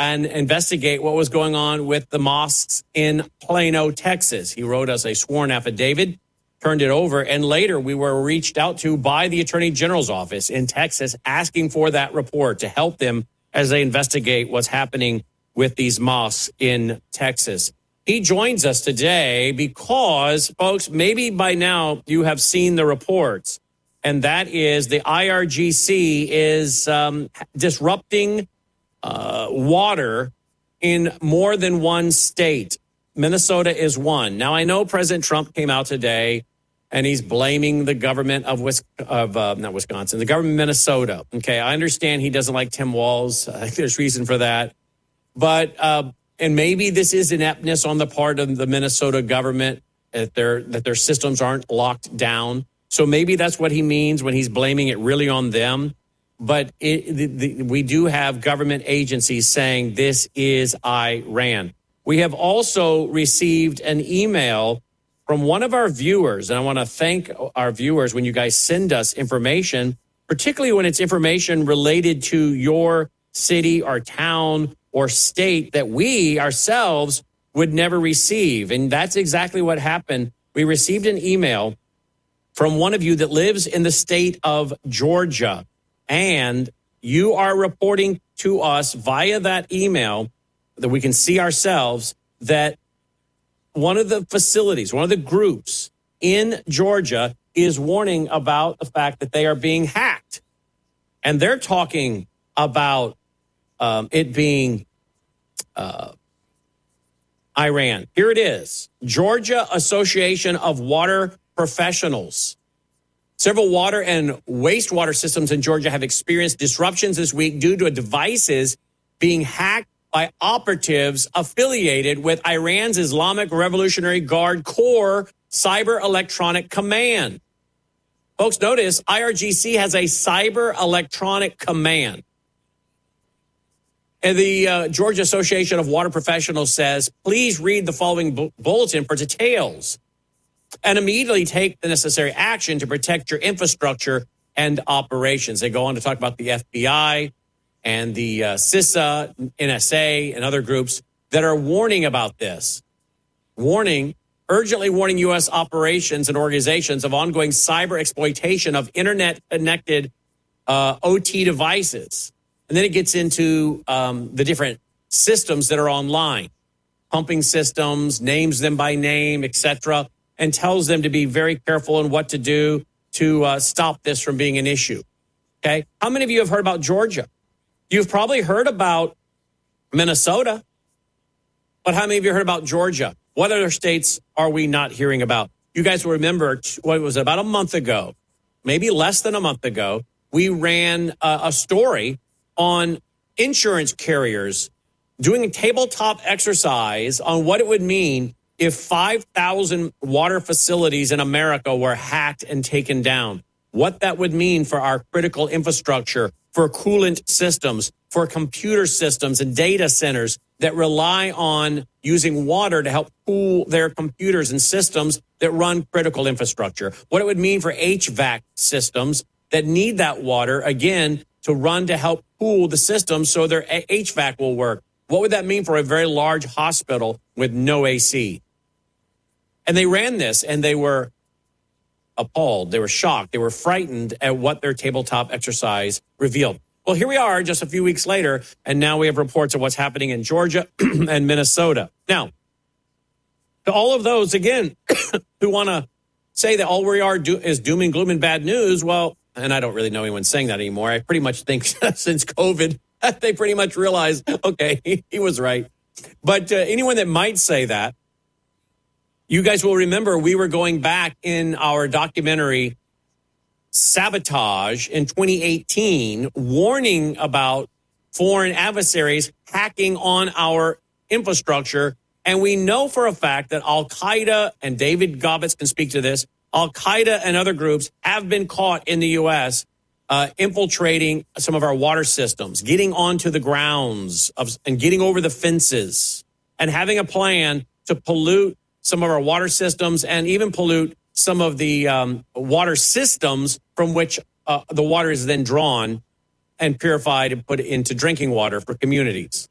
and investigate what was going on with the mosques in Plano, Texas. He wrote us a sworn affidavit, turned it over, and later we were reached out to by the Attorney General's office in Texas asking for that report to help them as they investigate what's happening with these mosques in Texas. He joins us today because, folks, maybe by now you have seen the reports, and that is the IRGC is disrupting water in more than one state. Minnesota is one. Now, I know President Trump came out today and he's blaming the government of not Wisconsin, the government of Minnesota. Okay, I understand he doesn't like Tim Walz. I think there's reason for that. But, and maybe this is ineptness on the part of the Minnesota government that their systems aren't locked down. So maybe that's what he means when he's blaming it really on them. But we do have government agencies saying this is Iran. We have also received an email from one of our viewers, and I want to thank our viewers when you guys send us information, particularly when it's information related to your city or town or state that we ourselves would never receive. And that's exactly what happened. We received an email from one of you that lives in the state of Georgia, and you are reporting to us via that email that we can see ourselves that one of the facilities, one of the groups in Georgia is warning about the fact that they are being hacked. And they're talking about it being Iran. Here it is. Georgia Association of Water Professionals. Several water and wastewater systems in Georgia have experienced disruptions this week due to devices being hacked by operatives affiliated with Iran's Islamic Revolutionary Guard Corps Cyber Electronic Command. Folks, notice IRGC has a Cyber Electronic Command. And the Georgia Association of Water Professionals says, please read the following bulletin for details and immediately take the necessary action to protect your infrastructure and operations. They go on to talk about the FBI and the CISA, NSA, and other groups that are warning about this. Urgently warning U.S. operations and organizations of ongoing cyber exploitation of internet-connected OT devices. And then it gets into the different systems that are online, pumping systems, names them by name, etc., and tells them to be very careful in what to do to stop this from being an issue. Okay? How many of you have heard about Georgia? You've probably heard about Minnesota, but how many of you heard about Georgia? What other states are we not hearing about? You guys will remember, what was it, about a month ago, maybe less than a month ago, we ran a story on insurance carriers doing a tabletop exercise on what it would mean if 5,000 water facilities in America were hacked and taken down. What that would mean for our critical infrastructure, for coolant systems, for computer systems and data centers that rely on using water to help cool their computers and systems that run critical infrastructure. What it would mean for HVAC systems that need that water, again, to run to help cool the system so their HVAC will work. What would that mean for a very large hospital with no AC? And they ran this and they were appalled. They were shocked. They were frightened at what their tabletop exercise revealed. Well, here we are just a few weeks later, and now we have reports of what's happening in Georgia and Minnesota. Now, to all of those, again, who want to say that all we are is doom and gloom and bad news, well, and I don't really know anyone saying that anymore. I pretty much think since COVID, they pretty much realized, okay, he was right. But anyone that might say that, you guys will remember we were going back in our documentary Sabotage in 2018, warning about foreign adversaries hacking on our infrastructure. And we know for a fact that Al-Qaeda, and David Gobbets can speak to this, Al-Qaeda and other groups have been caught in the U.S. Infiltrating some of our water systems, getting onto the grounds and getting over the fences and having a plan to pollute some of our water systems and even pollute some of the water systems from which the water is then drawn and purified and put into drinking water for communities.